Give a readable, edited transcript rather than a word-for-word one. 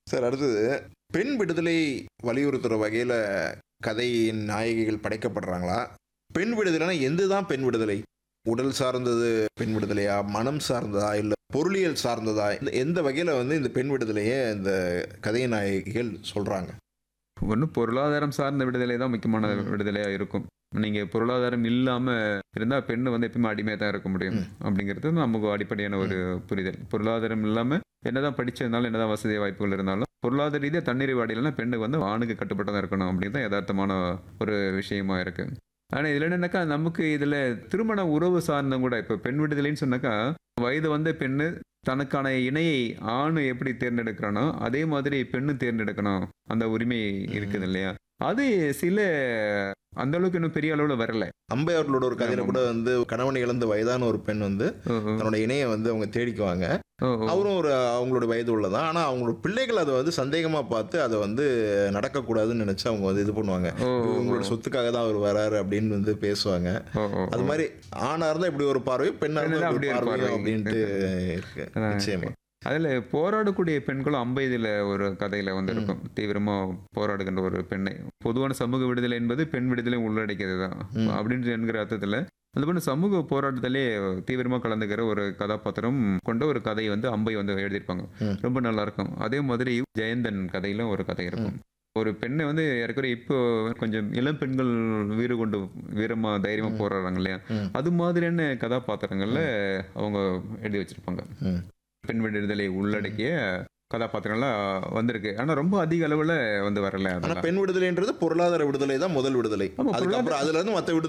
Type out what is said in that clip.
Sir அடுத்தது பெண் விடுதலை வலியுறுத்துற வகையில கதையின் நாயகிகள் படைக்கப்படுறாங்களா? பெண் விடுதலைனா எதுதான் பெண் விடுதலை? உடல் சார்ந்தது பெண் விடுதலையா? மனம் சார்ந்ததா? இல்ல பொருளியல் சார்ந்ததா? எந்த வகையில இந்த பெண் விடுதலையை இந்த கதை நாயகிகள் சொல்றாங்க? ஒண்ணு பொருளாதாரம் சார்ந்த விடுதலை தான் முக்கியமான விடுதலையா இருக்கும். நீங்க பொருளாதாரம் இல்லாம இருந்தா பெண்ணு எப்பவுமே அடிமையா தான் இருக்க முடியும். அப்படிங்கிறது நமக்கு அடிப்படையான ஒரு புரிதல். பொருளாதாரம் இல்லாம என்னதான் படிச்சிருந்தாலும், என்னதான் வசதி வாய்ப்புகள் இருந்தாலும், பொருளாதார ரீதியா தன்னிறைவு அடையலைன்னா பெண்ணு ஆணுக்கு கட்டுப்பட்டு தான் இருக்கணும் அப்படிங்கிறது யதார்த்தமான ஒரு விஷயமா இருக்கு. ஆனா இதுல என்னன்னாக்கா, நமக்கு இதுல திருமண உறவு சார்ந்த கூட இப்ப பெண் விடுதலைன்னு சொன்னாக்கா, வயது வந்த பெண்ணு தனக்கான இணையை ஆணு எப்படி தேர்ந்தெடுக்கிறானோ அதே மாதிரி பெண்ணு தேர்ந்தெடுக்கணும். அந்த உரிமை இருக்குது இல்லையா? அது சில அந்த அளவுக்கு இன்னும் பெரிய அளவுல வரல. அம்பை அவர்களோட ஒரு கதையில கூட கணவனை இழந்த வயதான ஒரு பெண் தன்னோட இணையை அவங்க தேடிக்குவாங்க. அவரும் அவங்களோட வயது உள்ளதான். ஆனா அவங்களோட பிள்ளைகள் அதை சந்தேகமா பார்த்து அதை நடக்கக்கூடாதுன்னு நினைச்சு அவங்க இது பண்ணுவாங்க. உங்களோட சொத்துக்காக தான் அவர் வராரு அப்படின்னு பேசுவாங்க. அது மாதிரி ஆணா இருந்தா இப்படி ஒரு பார்வை, பெண்ணா இருந்தா இப்படி ஒரு பார்வை அப்படின்ட்டு இருக்கு. நிச்சயமா அதுல போராடக்கூடிய பெண்களும் அம்பைதுல ஒரு கதையில இருக்கும். தீவிரமா போராடுகின்ற ஒரு பெண்ணை. பொதுவான சமூக விடுதலை என்பது பெண் விடுதலை உள்ளடக்கியது தான் அப்படின்னு என்கிற அர்த்தத்துல அந்த பொண்ணு சமூக போராட்டத்திலே தீவிரமா கலந்துக்கிற ஒரு கதாபாத்திரம் கொண்ட ஒரு கதையை அம்பை எழுதியிருப்பாங்க. ரொம்ப நல்லா இருக்கும். அதே மாதிரி ஜெயந்தன் கதையில ஒரு கதை இருக்கும். ஒரு பெண்ணை ஏற்கனவே இப்போ கொஞ்சம் இளம் பெண்கள் வீறு கொண்டு வீரமா தைரியமா போராடுறாங்க இல்லையா? அது மாதிரியான கதாபாத்திரங்கள்ல அவங்க எழுதி வச்சிருப்பாங்க. பெண் விடுதலை உள்ளடக்கிய கதாபாத்திரங்கள்லாம் வந்திருக்கு. ஆனா ரொம்ப அதிக அளவுல வரல. பெண் விடுதலைன்றது பொருளாதார விடுதலை தான் முதல் விடுதலை. அதுக்கப்புறம் அதுல இருந்து மற்ற